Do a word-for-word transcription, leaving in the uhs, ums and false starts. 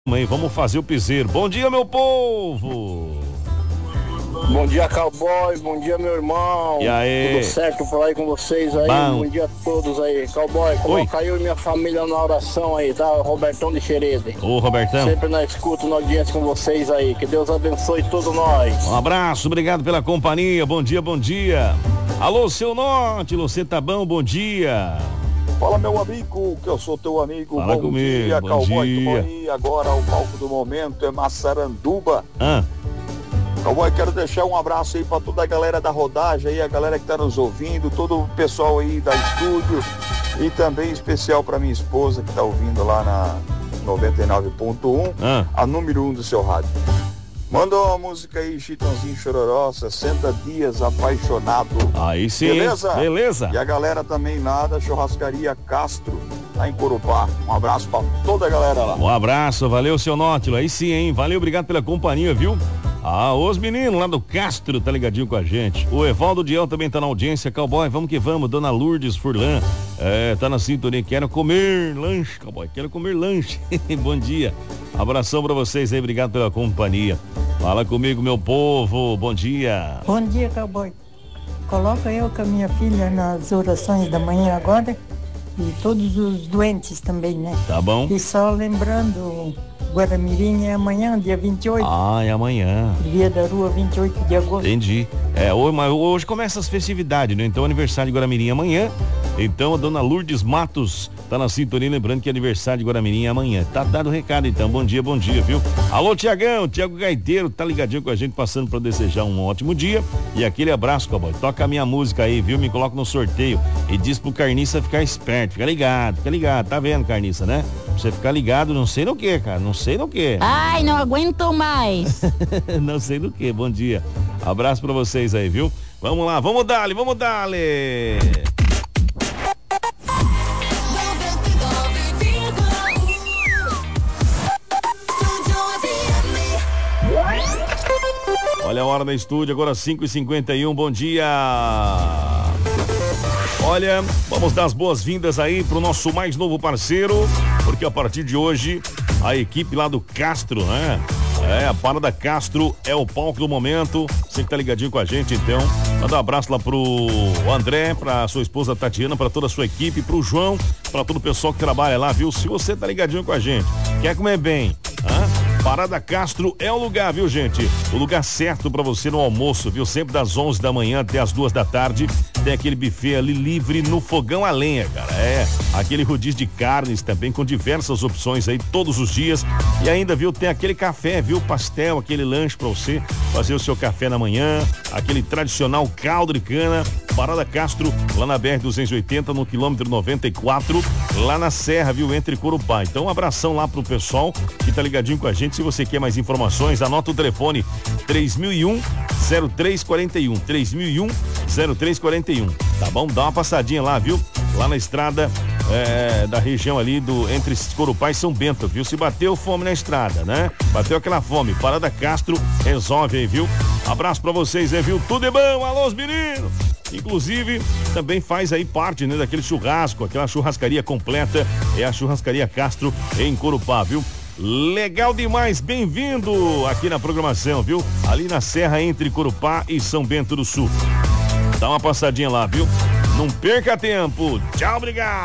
Mãe, vamos fazer o piseiro. Bom dia, meu povo! Bom dia, cowboy. Bom dia, meu irmão. E aí? Tudo certo por aí com vocês aí? Bom, Bom dia a todos aí. Cowboy, coloca Oi. eu e minha família na oração aí, tá? O Robertão de Xerede. Ô, Robertão. Sempre na escuta, na audiência com vocês aí. Que Deus abençoe todos nós. Um abraço, obrigado pela companhia. Bom dia, bom dia. Alô, seu Norte, você tá bom? Bom dia. Fala, meu amigo, que eu sou teu amigo. Fala bom comigo, dia, bom cowboy. dia. Aí, agora o palco do momento é Massaranduba. Ah. Cowboy, quero deixar um abraço aí para toda a galera da rodagem aí, a galera que tá nos ouvindo, todo o pessoal aí da estúdio e também especial para minha esposa que tá ouvindo lá na noventa e nove ponto um, ah. a número um do seu rádio. Manda uma música aí, Chitãozinho Chororó, sessenta dias apaixonado. Aí sim. Beleza? Beleza. E a galera também lá da Churrascaria Castro, lá em Corupá. Um abraço pra toda a galera lá. Um abraço, valeu, seu Nótilo. Aí sim, hein? Valeu, obrigado pela companhia, viu? Ah, os meninos lá do Castro tá ligadinho com a gente. O Evaldo Diel também tá na audiência. Cowboy, vamos que vamos. Dona Lourdes Furlan, é, tá na sintonia. Quero comer lanche, cowboy. Quero comer lanche. Bom dia. Abração pra vocês aí, obrigado pela companhia. Fala comigo, meu povo. Bom dia. Bom dia, cowboy. Coloca eu com a minha filha nas orações da manhã agora. E todos os doentes também, né? Tá bom. E só lembrando, Guaramirim é amanhã, dia vinte e oito. Ah, é amanhã. Dia da Rua, vinte e oito de agosto. Entendi. É, hoje, mas hoje começa as festividades, né? Então, aniversário de Guaramirim é amanhã. Então, a dona Lourdes Matos tá na sintonia, lembrando que é aniversário de Guaramirim é amanhã. Tá dado o recado, então. Bom dia, bom dia, viu? Alô, Tiagão, Tiago Gaiteiro, tá ligadinho com a gente, passando pra desejar um ótimo dia. E aquele abraço, cowboy. Toca a minha música aí, viu? Me coloca no sorteio. E diz pro Carniça ficar esperto. Fica ligado, fica ligado. Tá vendo, Carniça, né? Pra você ficar ligado, não sei no que, cara. Não sei no que. Ai, não aguento mais. Não sei no que. Bom dia. Abraço pra vocês aí, viu? Vamos lá, vamos dar-lhe, vamos dar-lhe. Olha a hora no estúdio, agora cinco e cinquenta e um, bom dia. Olha, vamos dar as boas-vindas aí pro nosso mais novo parceiro, porque a partir de hoje, a equipe lá do Castro, né? É, a Parada Castro é o palco do momento. Você que tá ligadinho com a gente, então, manda um abraço lá pro André, pra sua esposa Tatiana, pra toda a sua equipe, pro João, pra todo o pessoal que trabalha lá, viu? Se você tá ligadinho com a gente, quer comer bem, hã? Parada Castro é o lugar, viu, gente? O lugar certo pra você no almoço, viu? Sempre das onze da manhã até as duas da tarde. Tem aquele buffet ali livre no fogão a lenha, cara. É, aquele rodízio de carnes também com diversas opções aí todos os dias. E ainda, viu, tem aquele café, viu? Pastel, aquele lanche pra você fazer o seu café na manhã. Aquele tradicional caldo de cana. Parada Castro, lá na B R duzentos e oitenta, no quilômetro noventa e quatro, lá na Serra, viu? Entre Corupá. Então, um abração lá pro pessoal que tá ligadinho com a gente. Se você quer mais informações, anota o telefone três mil e um, zero três quarenta e um, três mil e um, zero três quarenta e um, tá bom? Dá uma passadinha lá, viu? Lá na estrada é, da região ali do entre Corupá e São Bento, viu? Se bateu fome na estrada, né? Bateu aquela fome, Parada Castro resolve aí, viu? Abraço pra vocês aí, viu? Tudo é bom, alô os meninos! Inclusive, também faz aí parte, né, daquele churrasco, aquela churrascaria completa, é a Churrascaria Castro em Corupá, viu? Legal demais, bem-vindo aqui na programação, viu? Ali na Serra entre Corupá e São Bento do Sul. Dá uma passadinha lá, viu? Não perca tempo. Tchau, obrigado.